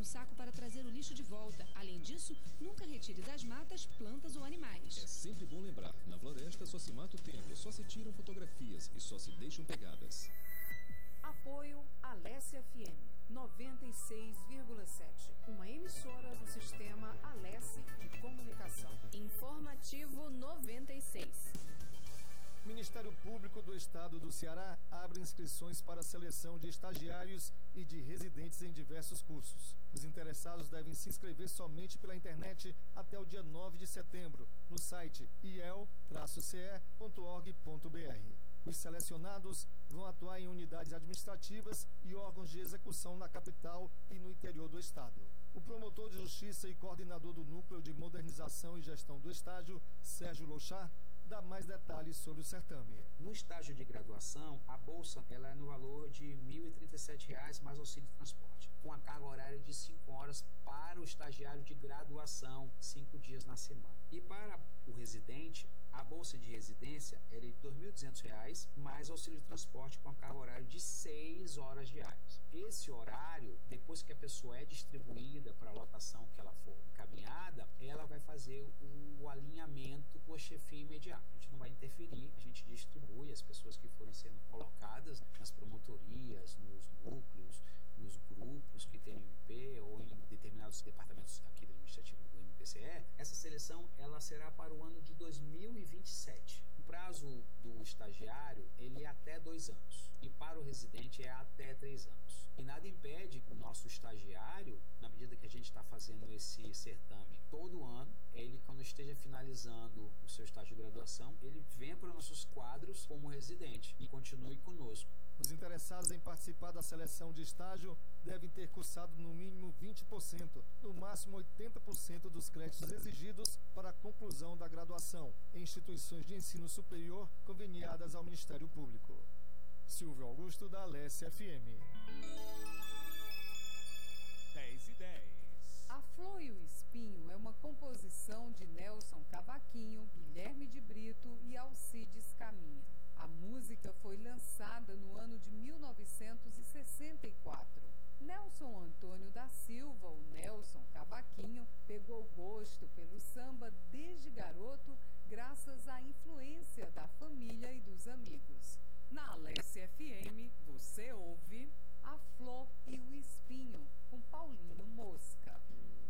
saco para trazer o lixo de volta. Além disso, nunca retire das matas plantas ou animais. É sempre bom lembrar, na floresta só se mata o tempo, só se tiram fotografias e só se deixam pegadas. Apoio Alesse FM 96,7, uma emissora do sistema Alesse de Comunicação. Informativo 96. Ministério Público do Estado do Ceará abre inscrições para a seleção de estagiários e de residentes em diversos cursos. Os interessados devem se inscrever somente pela internet até o dia 9 de setembro, no site iel-ce.org.br. Os selecionados vão atuar em unidades administrativas e órgãos de execução na capital e no interior do estado. O promotor de justiça e coordenador do Núcleo de Modernização e Gestão do Estágio, Sérgio Louchar, dá mais detalhes sobre o certame. No estágio de graduação, a bolsa ela é no valor de R$ 1.037 mais auxílio de transporte, com a carga horária de 5 horas para o estagiário de graduação, 5 dias na semana. E para o residente, a bolsa de residência é de R$ 2.200 mais auxílio de transporte com a carga horária de 6 horas diárias. Esse horário, depois que a pessoa é distribuída para a lotação que ela for encaminhada, ela vai fazer o alinhamento com a chefia imediata. A gente não vai interferir, a gente distribui as pessoas que forem sendo colocadas nas promotorias, nos núcleos, nos grupos que tem MP ou em determinados departamentos aqui do administrativo do MPCE. Essa seleção ela será para o ano de 2027. O prazo do estagiário ele é até 2 anos e para o residente é até 3 anos. E nada impede que o nosso estagiário, na medida que a gente está fazendo esse certame todo ano, ele quando esteja finalizando o seu estágio de graduação, ele venha para os nossos quadros como residente e continue conosco. Os interessados em participar da seleção de estágio devem ter cursado no mínimo 20%, no máximo 80% dos créditos exigidos para a conclusão da graduação em instituições de ensino superior conveniadas ao Ministério Público. Silvio Augusto, da Alesse FM.